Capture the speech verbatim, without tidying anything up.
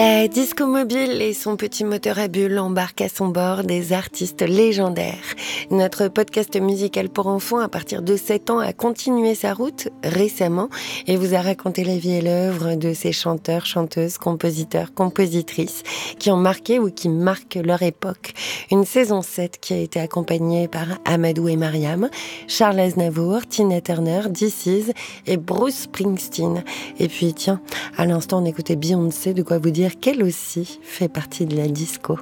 Euh, Disco Mobile et son petit moteur à bulles embarquent à son bord des artistes légendaires. Notre podcast musical pour enfants à partir de sept ans a continué sa route récemment et vous a raconté la vie et l'œuvre de ces chanteurs, chanteuses, compositeurs, compositrices qui ont marqué ou qui marquent leur époque. Une saison sept qui a été accompagnée par Amadou et Mariam, Charles Aznavour, Tina Turner, This Is et Bruce Springsteen. Et puis tiens, à l'instant on écoutait Beyoncé, de quoi vous dire qu'elle aussi fait partie de la disco.